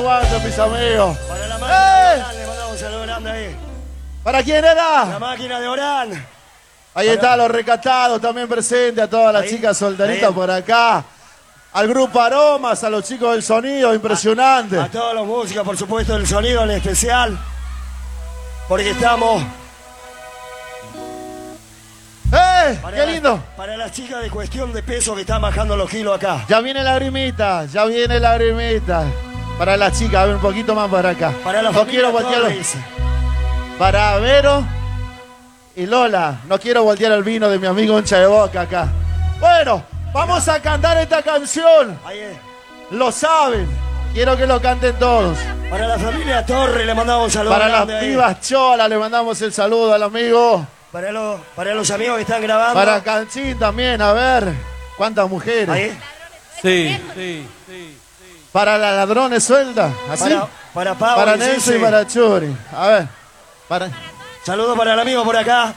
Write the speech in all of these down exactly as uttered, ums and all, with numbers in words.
aguante, mis amigos. Para la máquina ¡Eh! de Orán, le mandamos un saludo grande ahí. ¿Para quién era? La máquina de Orán. Ahí está, los recatados también presentes, a todas las Ahí, chicas soldaditas ahí. por acá. Al grupo Aromas, a los chicos del sonido, impresionante. A todos los músicos, por supuesto, del sonido en especial. Porque estamos... ¡Eh! Para ¡Qué la- lindo! Para las chicas de cuestión de peso que están bajando los kilos acá. Ya viene la lagrimita, ya viene la lagrimita. Para las chicas, a ver un poquito más para acá. Para la no familia quiero voltear. Torres. Para Vero y Lola, no quiero voltear el vino de mi amigo hincha de Boca acá. Bueno, vamos a cantar esta canción. Ahí es. Lo saben. Quiero que lo canten todos. Para la familia Torres le mandamos un saludo Para las grande ahí. pibas cholas le mandamos el saludo al amigo. Para los, para los amigos que están grabando. Para Canchín también, a ver. ¿Cuántas mujeres? Ahí. Sí, sí, sí. Para las ladrones sueltas. ¿Así? Para, para Pau. Para y Nelson Cici. y para Churi. A ver. Para... Saludos para el amigo por acá.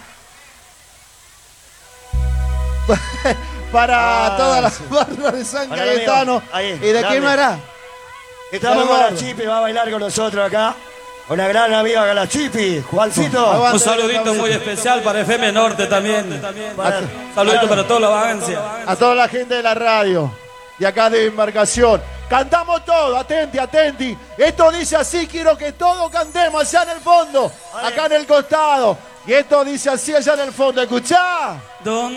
para Ah, toda la sí. barra de San Para el amigo. Cayetano. Ahí, ¿Y de grande. quién hará? Estamos Para con la Eduardo. Chipi, va a bailar con nosotros acá. Una gran amiga con la Chipi. Juancito. Aguante. Un saludito muy especial para F M Norte también. Para, Saludito para toda la vagancia. A toda la gente de la radio. Y acá de Embarcación. Cantamos todo, atenti, atenti. Esto dice así, quiero que todos cantemos allá en el fondo, acá en el costado. Y esto dice así allá en el fondo, ¿escuchá? ¿Dónde